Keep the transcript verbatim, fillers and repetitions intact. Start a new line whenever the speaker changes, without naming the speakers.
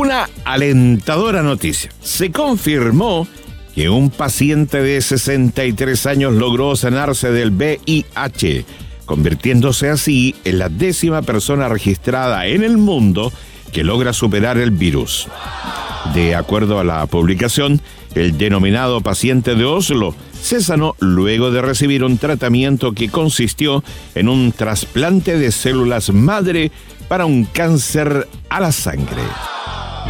Una alentadora noticia. Se confirmó que un paciente de sesenta y tres años logró sanarse del V I H, convirtiéndose así en la décima persona registrada en el mundo que logra superar el virus. De acuerdo a la publicación, el denominado paciente de Oslo se sanó luego de recibir un tratamiento que consistió en un trasplante de células madre para un cáncer a la sangre.